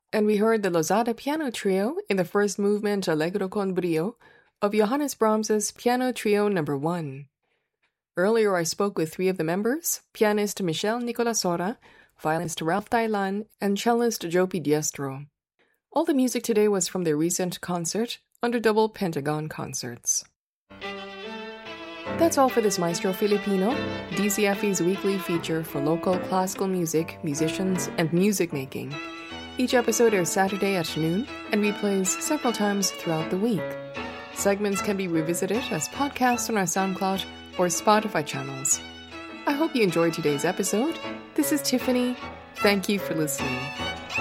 And we heard the Lozada Piano Trio in the first movement Allegro con Brio of Johannes Brahms's Piano Trio No. 1. Earlier I spoke with three of the members, pianist Michel Nicolasora, violinist Ralph Dailan, and cellist Jopi Diestro. All the music today was from their recent concert under Double Pentagon Concerts. That's all for this Maestro Filipino, DCFE's weekly feature for local classical music, musicians, and music making. Each episode airs Saturday at noon and replays several times throughout the week. Segments can be revisited as podcasts on our SoundCloud or Spotify channels. I hope you enjoyed today's episode. This is Tiffany. Thank you for listening.